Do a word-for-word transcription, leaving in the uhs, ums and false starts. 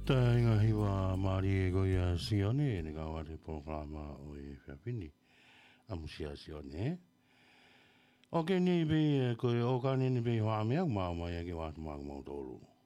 Tenga hiwa Maria goya sione ni kawa di programa oi fapini amusia sione. Oke ni be ko oka ni be wa me ma ma ya ke wa ma mo dolu.